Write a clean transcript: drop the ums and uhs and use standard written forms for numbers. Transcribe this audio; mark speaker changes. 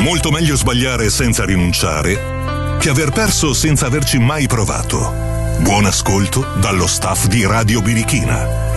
Speaker 1: Molto meglio sbagliare senza rinunciare che aver perso senza averci mai provato. Buon ascolto dallo staff di Radio Birichina.